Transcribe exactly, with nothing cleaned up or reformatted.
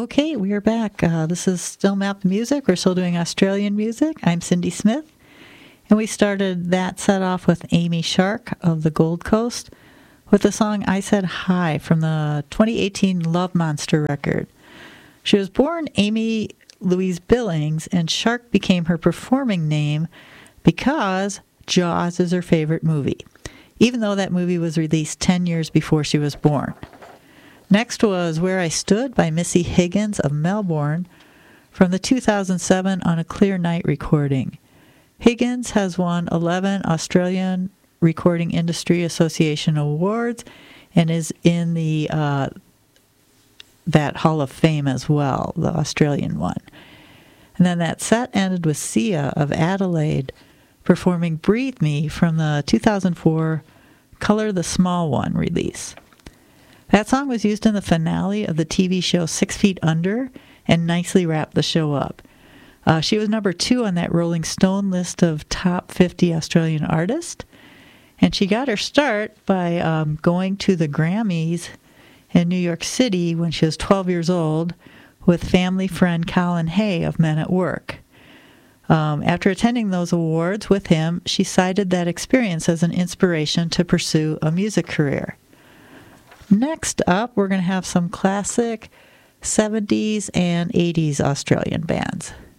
Okay, we are back. Uh, this is Still Map Music. We're still doing Australian music. I'm Cindy Smith. And we started that set off with Amy Shark of the Gold Coast with the song I Said Hi from the twenty eighteen Love Monster record. She was born Amy Louise Billings, and Shark became her performing name because Jaws is her favorite movie, even though that movie was released ten years before she was born. Next was Where I Stood by Missy Higgins of Melbourne from the two thousand seven On a Clear Night recording. Higgins has won eleven Australian Recording Industry Association awards and is in the uh, that Hall of Fame as well, the Australian one. And then that set ended with Sia of Adelaide performing Breathe Me from the two thousand four Color the Small One release. That song was used in the finale of the T V show Six Feet Under and nicely wrapped the show up. Uh, she was number two on that Rolling Stone list of top fifty Australian artists, and she got her start by um, going to the Grammys in New York City when she was twelve years old with family friend Colin Hay of Men at Work. Um, after attending those awards with him, she cited that experience as an inspiration to pursue a music career. Next up, we're going to have some classic seventies and eighties Australian bands.